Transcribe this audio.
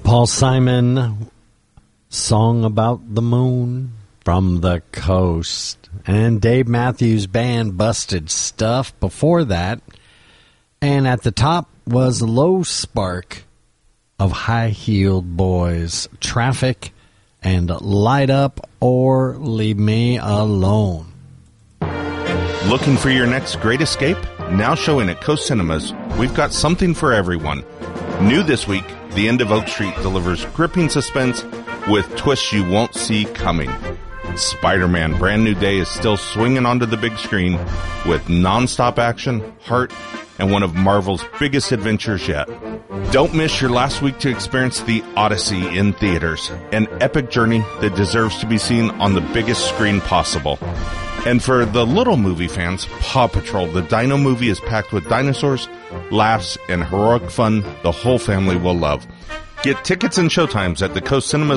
Paul Simon, Song About the Moon from the Coast. And Dave Matthews Band, Busted Stuff before that. And at the top was Low Spark of High Heeled Boys, Traffic, and Light Up or Leave Me Alone. Looking for your next great escape? Now showing at Coast Cinemas, we've got something for everyone. New this week, The End of Oak Street delivers gripping suspense with twists you won't see coming. Spider-Man Brand New Day is still swinging onto the big screen with non-stop action, heart, and one of Marvel's biggest adventures yet. Don't miss your last week to experience The Odyssey in theaters, an epic journey that deserves to be seen on the biggest screen possible. And for the little movie fans, Paw Patrol, the Dino movie, is packed with dinosaurs, laughs, and heroic fun the whole family will love. Get tickets and showtimes at the Coast Cinemas